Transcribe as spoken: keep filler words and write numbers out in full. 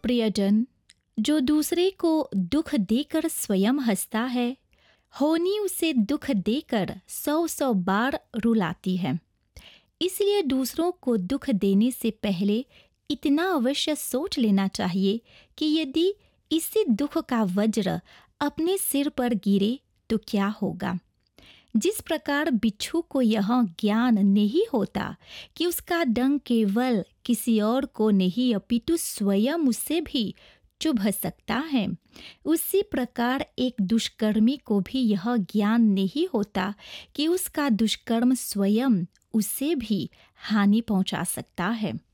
प्रियजन, जो दूसरे को दुख देकर स्वयं हंसता है, होनी उसे दुख देकर सौ सौ बार रुलाती है। इसलिए दूसरों को दुख देने से पहले इतना अवश्य सोच लेना चाहिए कि यदि इसी दुख का वज्र अपने सिर पर गिरे तो क्या होगा। जिस प्रकार बिच्छू को यह ज्ञान नहीं होता कि उसका डंक केवल किसी और को नहीं अपितु स्वयं उसे भी चुभ सकता है, उसी प्रकार एक दुष्कर्मी को भी यह ज्ञान नहीं होता कि उसका दुष्कर्म स्वयं उसे भी हानि पहुंचा सकता है।